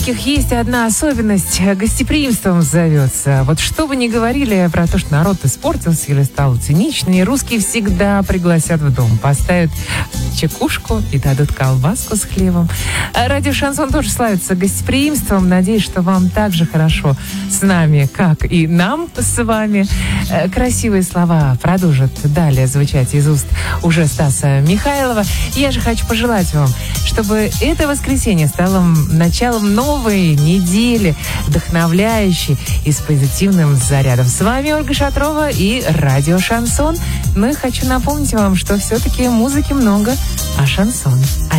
русских есть одна особенность. Гостеприимством зовется. Вот что бы ни говорили про то, что народ испортился или стал циничнее, русские всегда пригласят в дом, поставят чекушку и дадут колбаску с хлебом. Радио «Шансон» тоже славится гостеприимством. Надеюсь, что вам так же хорошо с нами, как и нам с вами. Красивые слова продолжат далее звучать из уст уже Стаса Михайлова. Я же хочу пожелать вам, чтобы это воскресенье стало началом новой недели, вдохновляющей и с позитивным зарядом. С вами Ольга Шатрова и радио «Шансон». Ну и хочу напомнить вам, что все-таки музыки много, а шансон